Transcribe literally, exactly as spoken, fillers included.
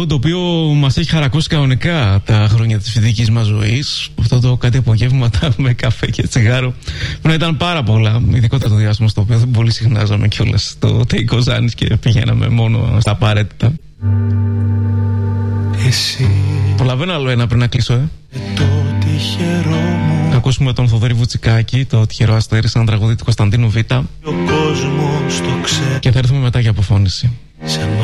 τραγούδι το οποίο μας έχει χαρακώσει κανονικά τα χρόνια της φοιτητικής μας ζωής. Αυτό το κάτι απογεύματα με καφέ και τσιγάρο που να ήταν πάρα πολλά, ειδικότερα το διάστημα στο οποίο δεν πολύ συχνάζαμε κιόλας το Τέικο Ζάνης και πηγαίναμε μόνο στα απαραίτητα. Εσύ προλαβαίνω άλλο ένα πριν να κλείσω, ε. Το τυχερό μου. Θα ακούσουμε τον Θοδωρή Βουτσικάκη, το τυχερό αστέρι, σαν τραγούδι του Κωνσταντίνου Β. Ο κόσμος το ξέρει. Και θα έρθουμε μετά για αποφώνηση.